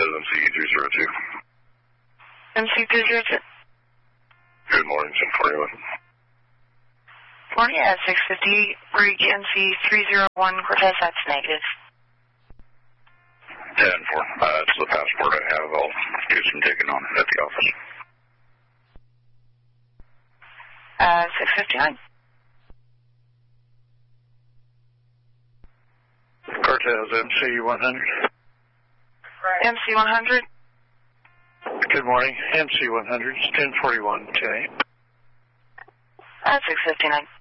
MC302. MC302. Good morning, 1041. Morning at 6:50. Reach MC301 Cortez. That's negative. 10-4. It's the passport I have. I'll do some digging on it at the office. 6:59. Cortez, MC100. MC100. Good morning, MC100. It's 1041 today. 6:59.